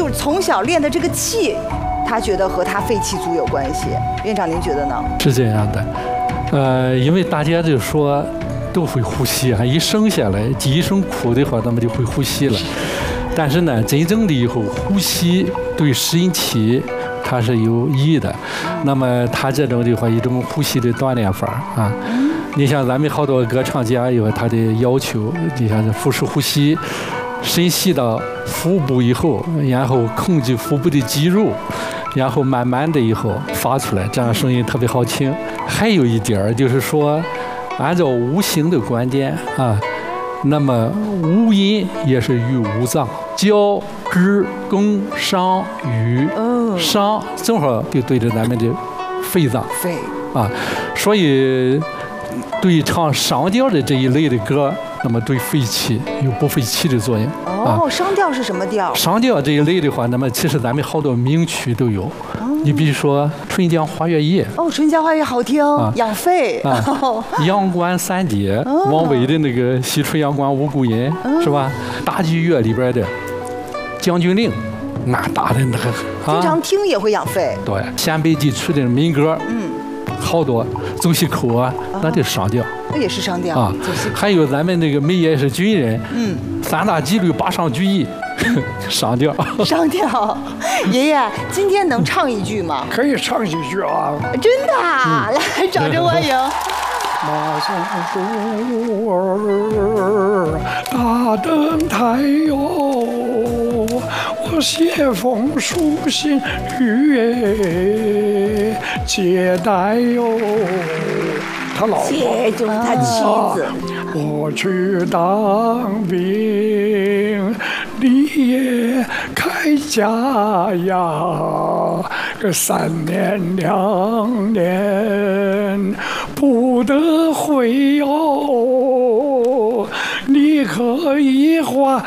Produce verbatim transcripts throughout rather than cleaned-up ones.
就是从小练的这个气，他觉得和他肺气足有关系。院长，您觉得呢？ 是这样的，呃，因为大家就说都会呼吸啊，一生下来第一声哭的话，那么就会呼吸了。但是呢，真正的以后呼吸对身体它是有益的。那么它这种的话，一种呼吸的锻炼法啊。你像咱们好多歌唱家有他的要求，你像这腹式呼吸，深吸到腹部以后，然后控制腹部的肌肉，然后慢慢的以后发出来，这样声音特别好听。还有一点儿就是说，按照五行的观点啊，那么五音也是与五脏，交、支、宫、商、羽，商正好就对着咱们的肺脏， 肺啊，所以对唱商调的这一类的歌，那么对肺气有不肺气的作用。 哦，商调是什么调？ 商调这一类的话，那么其实咱们好多名曲都有。你比如说《春江花月夜》 哦，《春江花月》好听，啊、养肺。 啊，阳关三叠，哦、王维的那个“西出阳关无故人”，哦、是吧？大剧院里边的《将军令》，那打的那个， 经常听也会养肺。 对，陕北地区的民歌，嗯，好多走西口啊，那就是商调。 那也是商调啊。还有咱们那个梅爷是军人，嗯，三大纪律八上举一。商调， 商调，爷爷今天能唱一句吗？ 可以唱几句啊！ 真的、啊，嗯、来，掌声欢迎。 马松竹儿大灯台哟，我写封书信与接待哟。他老婆， 姐就是他妻子。啊、 我去当兵，你也开家呀，个三年两年不得回哟，你可以话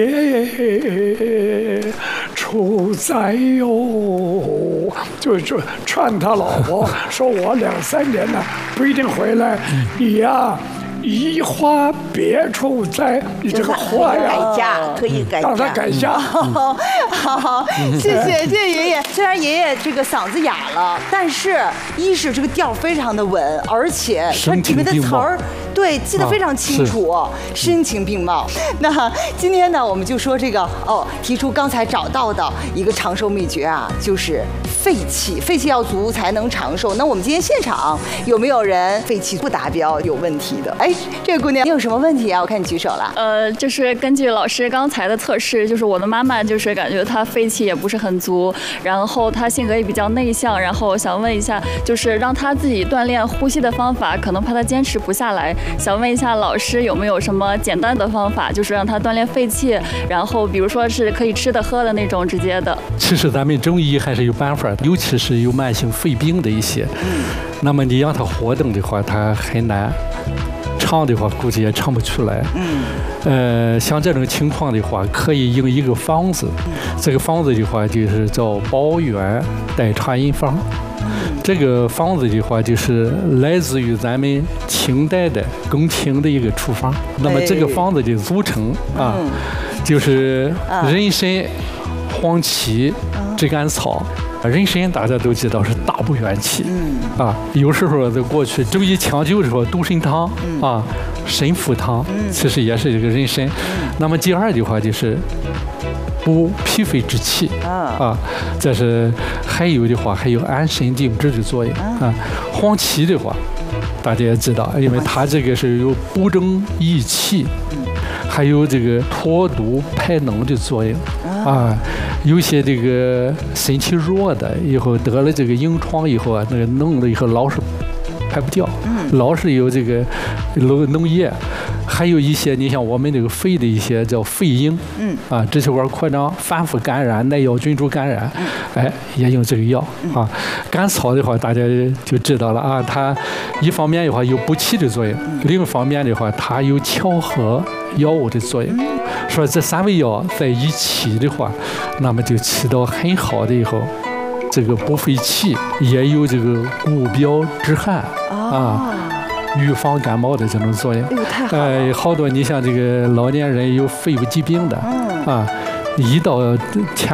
别出在哟，就就劝他老婆说，我两三年呢不一定回来，你呀。一话别出在，你这个话呀， 改嫁可以改嫁， 让他改嫁。 好，好，谢谢谢谢爷爷。虽然爷爷这个嗓子哑了，但是一是这个调非常的稳，而且它里面的词儿，对，记得非常清楚，啊、声情并茂。那今天呢，我们就说这个哦，提出刚才找到的一个长寿秘诀啊，就是肺气，肺气要足才能长寿。那我们今天现场有没有人肺气不达标有问题的？哎。这个姑娘，你有什么问题啊？我看你举手了。 呃，就是根据老师刚才的测试，就是我的妈妈就是感觉她肺气也不是很足，然后她性格也比较内向，然后想问一下，就是让她自己锻炼呼吸的方法，可能怕她坚持不下来，想问一下老师有没有什么简单的方法，就是让她锻炼肺气，然后比如说是可以吃的喝的那种直接的。 其实咱们中医还是有办法的，尤其是有慢性肺病的一些，嗯，那么你让她活动的话，她很难。唱的话估计也唱不出来，嗯，呃，像这种情况的话，可以用一个方子，这个方子的话就是叫保元代茶饮方，这个方子的话就是来自于咱们清代的宫廷的一个处方。那么这个方子的组成啊，就是人参、黄芪、炙甘草。人参大家都知道是大补元气，嗯啊，有时候在过去中医抢救的时候，杜参汤啊、参附汤，其实也是这个人参。那么第二的话就是补脾肺之气啊，这是还有的话还有安神定志的作用啊。黄芪的话，大家也知道，因为它这个是有补正益气，还有这个脱毒排脓的作用啊。有些这个身体弱的，以后得了这个硬疮以后啊，那个弄了以后老是排不掉，老是有这个脓脓液，还有一些你像我们这个肺的一些叫肺痈，嗯啊，支气管扩张、反复感染、耐药菌株感染，哎，也用这个药啊。甘草的话，大家就知道了啊，它一方面的话有补气的作用，另一方面的话它有调和药物的作用。说这三味药在一起的话，那么就起到很好的以后，这个补肺气，也有这个固表止汗啊。预防感冒的这种作用，哎，好多你像这个老年人有肺部疾病的，啊，一到前